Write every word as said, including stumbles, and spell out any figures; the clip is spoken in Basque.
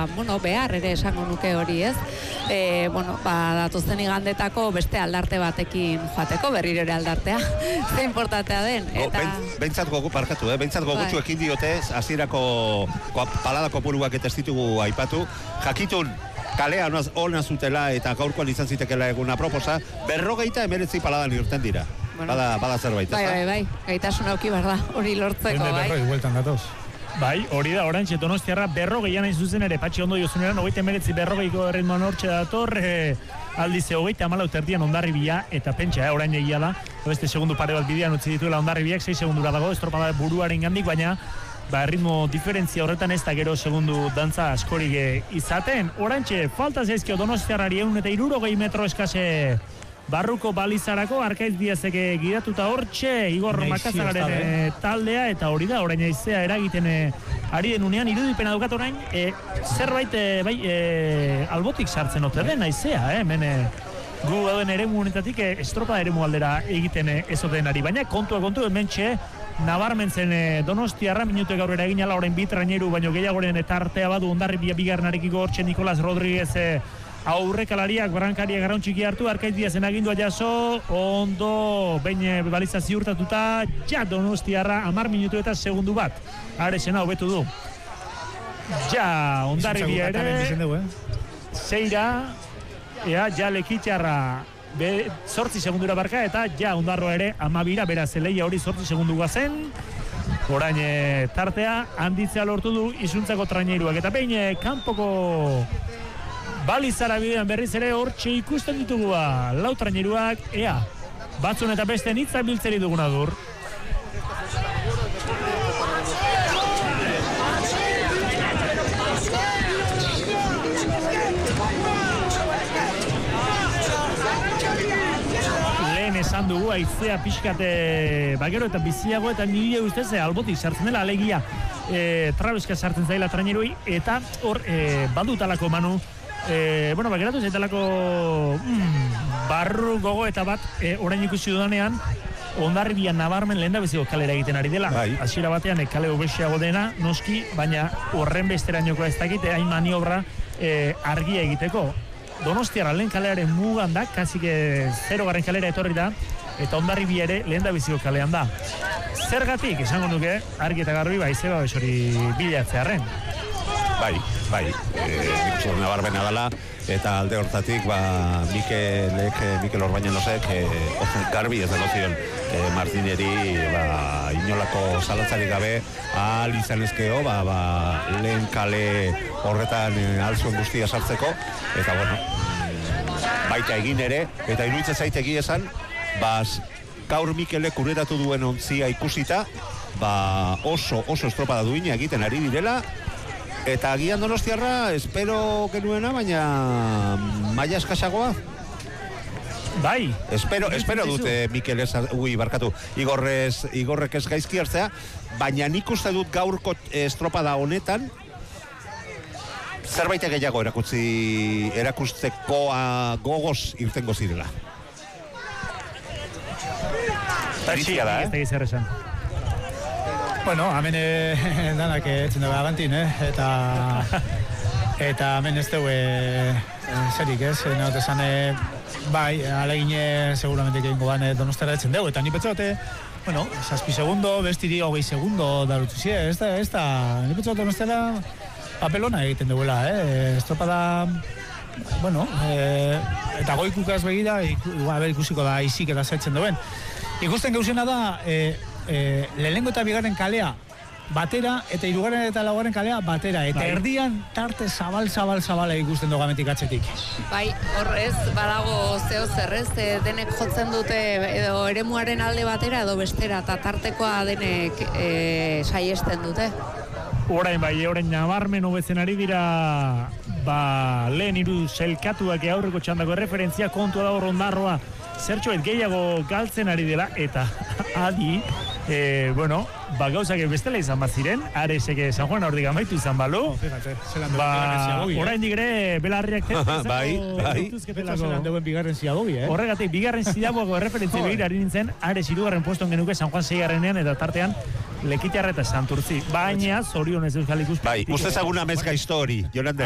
bueno, behar ere esango nuke hori, ez? E, bueno, ba, datozen igandetako beste aldarte batekin joateko, berriro ere aldartea, ze importantea den. Eta... Behintzat gogu, parkatu, eh? Behintzat gogutxu ekin diote, hasierako palada kopuruak eta ez ditugu aipatu, jakitun, kalea ona zutela eta gaurkoan izan zitekela eguna proposa, berrogeita emeretzi paladan irten dira. Bueno, bada, bada zerbait, bai, bai, bai, gaitasun auki behar da, hori lortzeko, bai. Berroi, bueltan datoz. Bai, hori da, orantxe Donostiarra berrogeian hain zuzen ere, patxi ondo jozuneran, hogeita emeretzi berrogeiko erritmoan hortxe dator, e, aldize hogeita amalau terdian Hondarribia, eta pentsa, eh, orain egia da, beste segundu pare bat bidean utzi dituela Hondarribiak, sei segundura dago, estropada buruaren gandik, baina ba, erritmo diferentzia horretan ez da gero segundu dantza askorik izaten. Orantxe, falta zaizkio Donostiarrari egun eta irurogei metro eskase barruko balizarako, Arkaiz Diazeke gidatuta hortxe, Igor Makazalaren taldea, eta hori da, orain aizea eragiten e, ari denunean, irudipena dukat orain, e, zerbait e, bai, e, albotik sartzen ote den aizea, eh, hemen e, gu dauden eremu honetatik e, estropa eremu aldera egiten e, ezoten ari, baina kontua kontu hemen txe, nabarmentzen e, Donostiarra, minutu gaur egin ala orain bi traineru, baino gehiagoren eta artea badu Hondarribia bigarrenarekiko hortxe Nikolas Rodríguez e, aurrekalariak, brankariak garrantxiki hartu, Arkaiz Diazen agindua jaso, ondo, behin baliza ziurtatuta, ja Donostiarra, amar minutu eta segundu bat. Aresena hobetu du. Ja, Hondarribia ere, zeira, ea, ja Lekitxarra, be, zortzi segundura barka, eta ja Hondarroa ere, amabira, beraz, eleia hori zortzi segundu gazen, orain e, tartea, handitzea lortu du, izuntzako traineiruak, eta behin, e, kanpoko balizara bidean berriz ere hortxe ikusten ditugu ba, lau traineruak, ea, batzun eta beste nitzak biltzeri duguna dur. Lehen esan dugu, aizea pixkate bagero eta biziago eta nire ustez albotik sartzen dela, alegia e, trabeska sartzen zaila trainerui, eta hor e, badutalako Manu, E, bueno, bageratu zaitalako mm, barru gogo eta bat e, orain ikusi dudanean Hondarribian nabarmen lehen da beziko kalera egiten ari dela. Bai. Hasiera batean e, kale hobesiago dena, noski, baina horren besterainoko ez dakit, hain maniobra e, argia egiteko. Donostiarra lehen kalearen mugan da, kasik zero garren kalera etorri da, eta Hondarribia ere lehen da beziko kalean da. Zergatik, esango nuke, argi eta garbi bai zeba besori bilatzearen. Bai, bai, e, nik uste nabarbena dela, eta alde hortatik, ba, Mikelek, Mikel Orbañanosek, e, garbi ez dela zion, e, Martineri, ba, inolako zalatzarik gabe, ahal izan ezkeo, ba, ba, lehen kale horretan e, alzuen guztia sartzeko, eta bueno, baita egin ere, eta iruditzen zaitegi esan, ba, gaur Mikelek ureratu duen ontzia ikusita, ba, oso, oso estropada duina egiten ari direla, eta agian Donostiarra, espero genuena, baina maila eskasagoa. Bai. Espero, espero dute Mikel ez, ui, barkatu, Igorrez, Igorrek ez gaizki hartzea, baina nik uste dut gaurko estropada honetan, zerbait gehiago erakutsi, erakustekoa gogoz irtengo zirela. Iritzia da, eh? Ez da esan. Bueno, hemen eh, danak etzen dugu abantin, eh? Eta, eta hemen ez dugu eh, zerik, ez? Naut esan, eh, bai, alegine seguramente egingo ban Donostiarra etzen dugu, eta ni petzote, bueno, zazpi segundo, bestiri hogei segundo darutu zie, ez da, ez da, ni petzote Donostiarra papelona egiten duguela, eh? Estropada, bueno, eh, eta goikukaz begira, iku, igual, ikusiko da izik eta zaitzen duen. Ikusten gauzena da, eh, E, lehenengo eta bigarren kalea batera, eta hirugarren eta laugarren kalea batera, eta bai. Erdian tarte zabal, zabal, zabala ikusten dugu ametik atzetik. Bai, horrez, badago zeo zerrez, e, denek jotzen dute edo eremuaren alde batera edo bestera, eta tartekoa denek e, saiesten dute. Orain bai, orain nabarmen hobetzen ari dira, ba, lehen hiru selkatuak aurreko txandako referentzia, kontua da hor Hondarroa, zertxoet gehiago galtzen ari dela, eta adi, e, bueno, ba, gauzak bestela izan bat ziren, Areseke San Juan hordik amaitu izan balu, oh, fíjate, ba, orain digre belarriak bai, bai, zelan duen bigarren ziadobi, eh? Horregatik, bigarren zidagoako referentzia begira ari nintzen, Ares hirugarren pueston genuke San Juan seigarrenean, eta tartean Lekitxarra eta Santurtzi, baina zorionez Euskal Ikuspegi. Bai, ustez aguna mezga histori, Jolanda.